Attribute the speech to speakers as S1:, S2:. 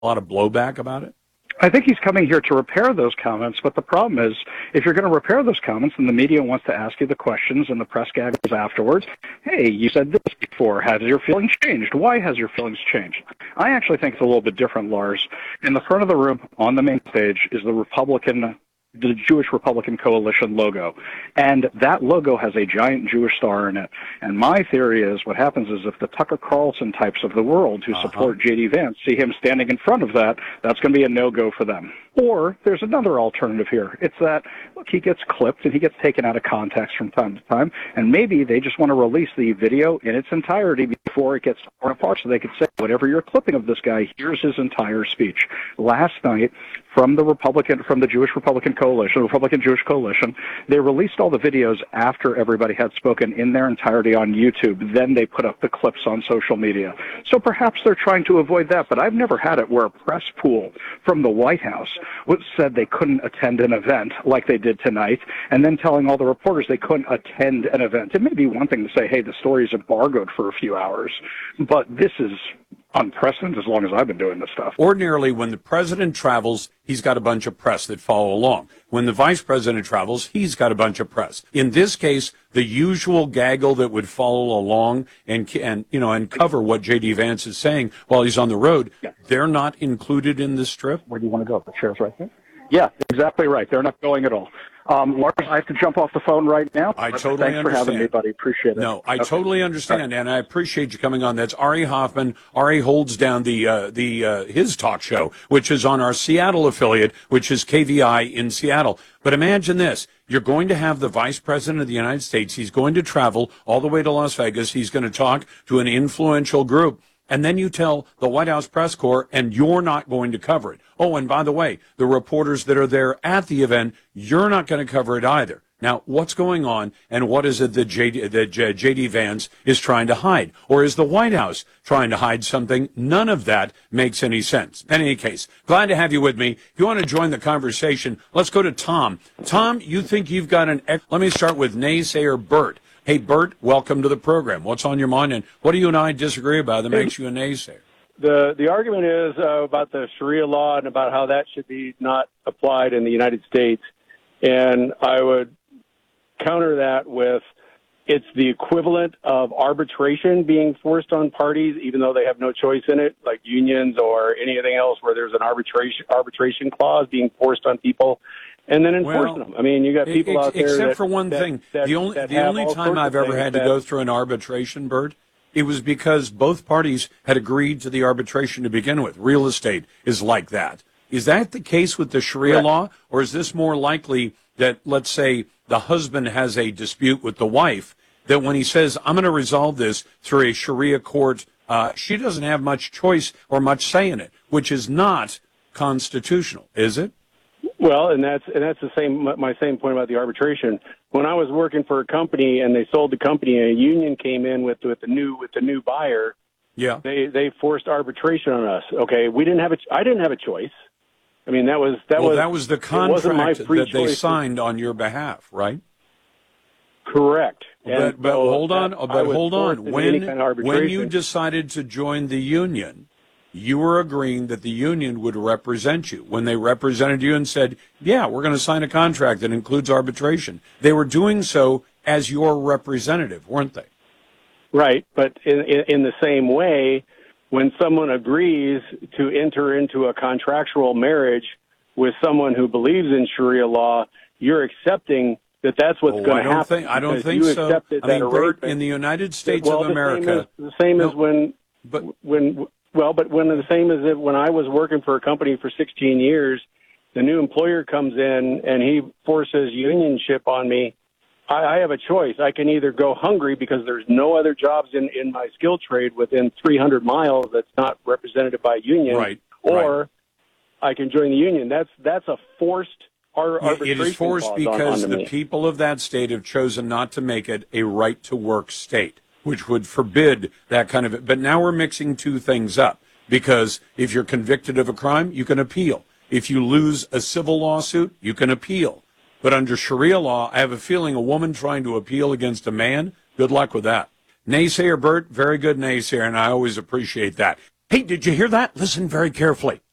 S1: a lot of blowback about it?
S2: I think he's coming here to repair those comments, but the problem is, if you're going to repair those comments and the media wants to ask you the questions and the press gags afterwards, hey, you said this before, has your feelings changed? Why has your feelings changed? I actually think it's a little bit different, Lars. In the front of the room, on the main stage, is the Jewish Republican Coalition logo. And that logo has a giant Jewish star in it. And my theory is what happens is if the Tucker Carlson types of the world who support J.D. Vance see him standing in front of that, that's going to be a no-go for them. Or there's another alternative here. It's that, look, he gets clipped and he gets taken out of context from time to time, and maybe they just want to release the video in its entirety before it gets torn apart so they could say, whatever you're clipping of this guy, here's his entire speech. Last night, from the Jewish Republican Coalition, Republican Jewish Coalition, they released all the videos after everybody had spoken in their entirety on YouTube. Then they put up the clips on social media. So perhaps they're trying to avoid that, but I've never had it where a press pool from the White House said they couldn't attend an event like they did tonight, and then telling all the reporters they couldn't attend an event. It may be one thing to say, hey, the story's embargoed for a few hours, but this is unprecedented as long as I've been doing this stuff.
S1: Ordinarily, when the president travels, he's got a bunch of press that follow along. When the vice president travels, he's got a bunch of press. In this case, the usual gaggle that would follow along and cover what J.D. Vance is saying while he's on the road, they're not included in this strip.
S2: Where do you want to go? The chair's right there? Yeah, exactly right. They're not going at all. Lars, I have to jump off the phone right now.
S1: I totally
S2: Thanks
S1: understand.
S2: for having me, buddy. Appreciate it.
S1: No, I totally understand, and I appreciate you coming on. That's Ari Hoffman. Ari holds down his talk show, which is on our Seattle affiliate, which is KVI in Seattle. But imagine this. You're going to have the Vice President of the United States. He's going to travel all the way to Las Vegas. He's going to talk to an influential group. And then you tell the White House press corps, and you're not going to cover it. Oh, and by the way, the reporters that are there at the event, you're not going to cover it either. Now, what's going on, and what is it that J.D. Vance is trying to hide? Or is the White House trying to hide something? None of that makes any sense. In any case, glad to have you with me. If you want to join the conversation, let's go to Tom. Tom, you think you've got let me start with naysayer Bert. Hey, Bert, welcome to the program. What's on your mind, and what do you and I disagree about that makes you a naysayer?
S3: The argument is about the Sharia law and about how that should be not applied in the United States. And I would counter that with it's the equivalent of arbitration being forced on parties, even though they have no choice in it, like unions or anything else where there's an arbitration clause being forced on people. And then enforcing them. I mean, you got people out there.
S1: Except for one thing, the only time I've ever had to go through an arbitration, Bert, it was because both parties had agreed to the arbitration to begin with. Real estate is like that. Is that the case with the Sharia law, or is this more likely that, let's say, the husband has a dispute with the wife, that when he says, I'm going to resolve this through a Sharia court, she doesn't have much choice or much say in it, which is not constitutional, is it?
S3: Well, and that's the same. My same point about the arbitration. When I was working for a company and they sold the company, and a union came in with the new buyer.
S1: Yeah,
S3: they forced arbitration on us. Okay, I didn't have a choice. I mean, that was
S1: the contract that they signed on your behalf, right?
S3: Correct.
S1: But hold on. When you decided to join the union, you were agreeing that the union would represent you. When they represented you and said, yeah, we're going to sign a contract that includes arbitration, they were doing so as your representative, weren't they?
S3: Right. But in the same way, when someone agrees to enter into a contractual marriage with someone who believes in Sharia law, you're accepting that that's what's going to happen.
S1: I don't think so. I mean, Bert, in the United States of America.
S3: The same as when I was working for a company for 16 years, the new employer comes in and he forces unionship on me. I have a choice. I can either go hungry because there's no other jobs in my skill trade within 300 miles that's not represented by a union, or I can join the union. That's a forced arbitration.
S1: It is forced because the people of that state have chosen not to make it a right-to-work state, which would forbid that kind of it. But now we're mixing two things up, because if you're convicted of a crime, you can appeal. If you lose a civil lawsuit, you can appeal. But under Sharia law, I have a feeling a woman trying to appeal against a man, good luck with that. Naysayer Bert, very good naysayer, and I always appreciate that. Hey, did you hear that? Listen very carefully.